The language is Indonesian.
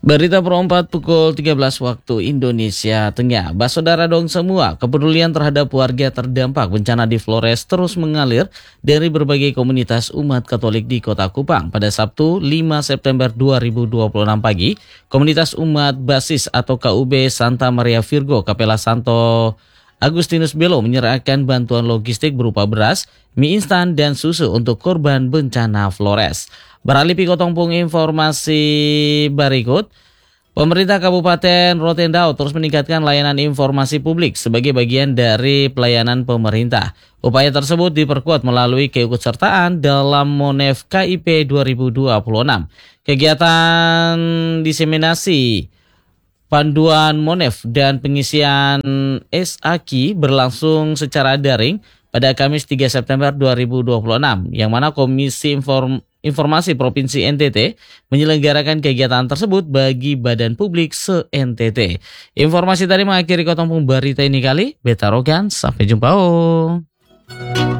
Berita perempat pukul 13 waktu Indonesia Tengah. Saudara dong semua, kepedulian terhadap warga terdampak bencana di Flores terus mengalir dari berbagai komunitas umat Katolik di Kota Kupang. Pada Sabtu 5 September 2026 pagi, komunitas umat basis atau KUB Santa Maria Virgo Kapela Santo Agustinus Belo menyerahkan bantuan logistik berupa beras, mie instan, dan susu untuk korban bencana Flores. Beralih Pikotongpung informasi berikut, pemerintah Kabupaten Rotendao terus meningkatkan layanan informasi publik sebagai bagian dari pelayanan pemerintah. Upaya tersebut diperkuat melalui keikutsertaan dalam Monef KIP 2026. Kegiatan diseminasi panduan Monef dan pengisian SAQ berlangsung secara daring pada Kamis 3 September 2026, yang mana Komisi Informasi Provinsi NTT menyelenggarakan kegiatan tersebut bagi badan publik se-NTT. Informasi tadi mengakhiri Kotongpung berita ini kali. Beta Rogan, sampai jumpa.